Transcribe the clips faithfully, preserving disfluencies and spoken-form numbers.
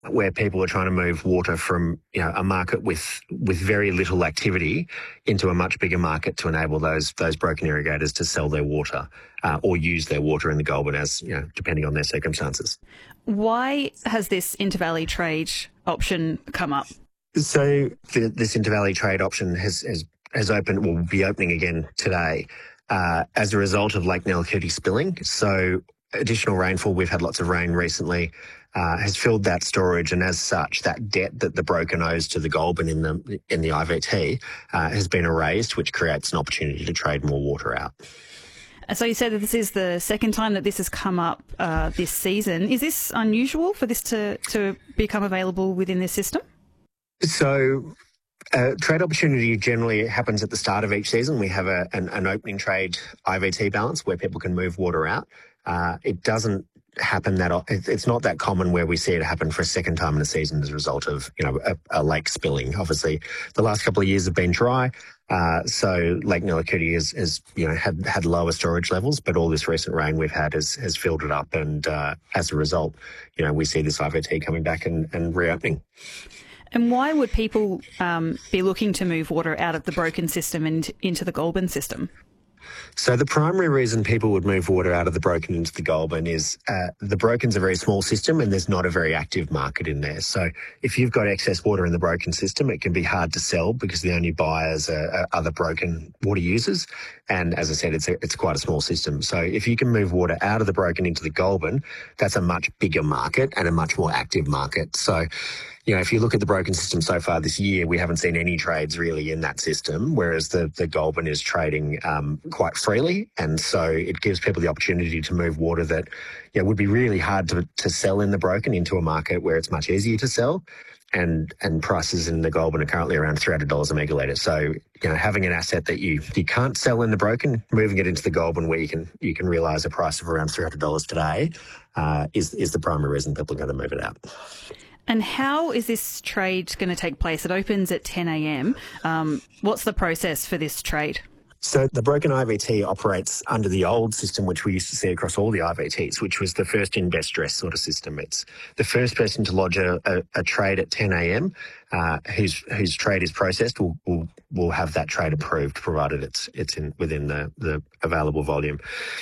where people are trying to move water from, you know, a market with with very little activity into a much bigger market to enable those those broken irrigators to sell their water uh, or use their water in the Goulburn, as, you know, depending on their circumstances. Why has this intervalley trade option come up? So the, this intervalley trade option has has, has opened, will be opening again today uh, as a result of Lake Nellakoti spilling. So additional rainfall, we've had lots of rain recently, uh, has filled that storage, and as such, that debt that the broken owes to the Goulburn in the in the I V T uh, has been erased, which creates an opportunity to trade more water out. So you said that this is the second time that this has come up uh, this season. Is this unusual for this to, to become available within this system? So uh, trade opportunity generally happens at the start of each season. We have a, an, an opening trade I V T balance where people can move water out. Uh, it doesn't happen that it's not that common where we see it happen for a second time in a season as a result of, you know, a, a lake spilling. Obviously, the last couple of years have been dry, uh, so Lake Nellakoti has, has, you know, had had lower storage levels, but all this recent rain we've had has has filled it up, and uh, as a result, you know, we see this I V T coming back and, and reopening. And why would people um, be looking to move water out of the Broken system and into the Goulburn system? So the primary reason people would move water out of the Broken into the Goulburn is uh, the Broken's a very small system and there's not a very active market in there. So if you've got excess water in the Broken system, it can be hard to sell because the only buyers are, are other Broken water users. And as I said, it's a, it's quite a small system. So if you can move water out of the Broken into the Goulburn, that's a much bigger market and a much more active market. So, you know, if you look at the Broken system so far this year, we haven't seen any trades really in that system, whereas the, the Goulburn is trading um, quite freely. And so it gives people the opportunity to move water that, you know, would be really hard to, to sell in the Broken into a market where it's much easier to sell. And and prices in the Goulburn are currently around three hundred dollars a megalitre. So, you know, having an asset that you, you can't sell in the Broken, moving it into the Goulburn where you can you can realise a price of around three hundred dollars today uh, is is the primary reason people are going to move it out. And how is this trade going to take place? It opens at ten a.m. Um, what's the process for this trade? So the Broken I V T operates under the old system, which we used to see across all the I V Ts, which was the first in, best dress sort of system. It's the first person to lodge a, a, a trade at ten a.m. Uh, whose whose trade is processed will will will have that trade approved, provided it's it's in within the the available volume.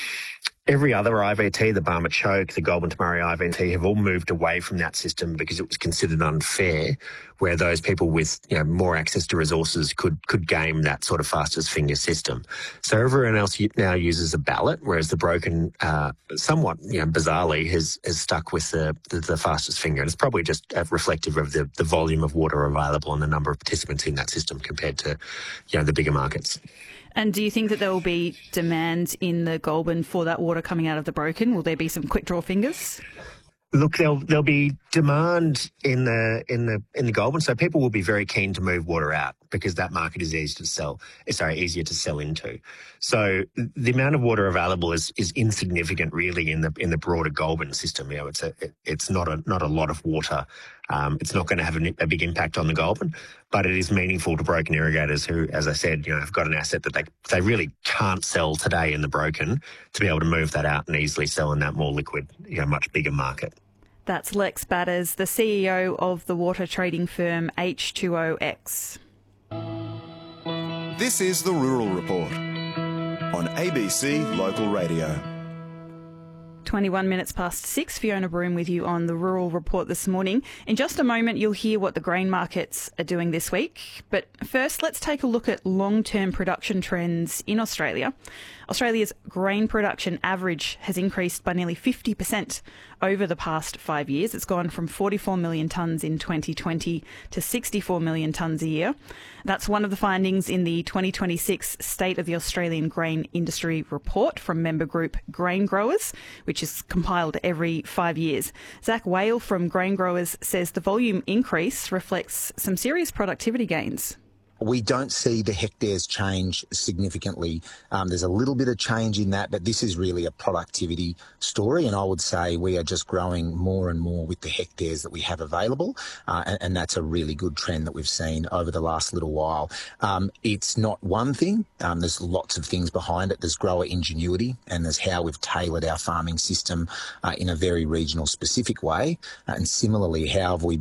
Every other I V T, the Barmah Choke, the Goulburn Murray I V T, have all moved away from that system because it was considered unfair, where those people with, you know, more access to resources could could game that sort of fastest finger system. So everyone else now uses a ballot, whereas the Broken, uh, somewhat, you know, bizarrely, has, has stuck with the, the, the fastest finger. And it's probably just reflective of the, the volume of water available and the number of participants in that system compared to, you know, the bigger markets. And do you think that there will be demand in the Goulburn for that water coming out of the Broken? Will there be some quick draw fingers? Look, there'll there'll be demand in the in the in the Goulburn, so people will be very keen to move water out because that market is easy to sell. Sorry, easier to sell into. So the amount of water available is is insignificant, really, in the in the broader Goulburn system. You know, it's a it, it's not a not a lot of water. Um, it's not going to have a, a big impact on the Goulburn, but it is meaningful to Broken irrigators who, as I said, you know, have got an asset that they they really can't sell today in the Broken, to be able to move that out and easily sell in that more liquid, you know, much bigger market. That's Lex Batters, the C E O of the water trading firm H two O X. This is the Rural Report on A B C Local Radio. twenty-one minutes past six, Fiona Broom with you on the Rural Report this morning. In just a moment, you'll hear what the grain markets are doing this week. But first, let's take a look at long-term production trends in Australia. Australia's grain production average has increased by nearly fifty percent over the past five years. It's gone from forty-four million tonnes in twenty twenty to sixty-four million tonnes a year. That's one of the findings in the twenty twenty-six State of the Australian Grain Industry report from member group Grain Growers, which is compiled every five years. Zach Whale from Grain Growers says the volume increase reflects some serious productivity gains. We don't see the hectares change significantly. Um, there's a little bit of change in that, but this is really a productivity story, and I would say we are just growing more and more with the hectares that we have available, uh, and, and that's a really good trend that we've seen over the last little while. Um, it's not one thing. Um, there's lots of things behind it. There's grower ingenuity, and there's how we've tailored our farming system uh, in a very regional specific way, uh, and similarly how have we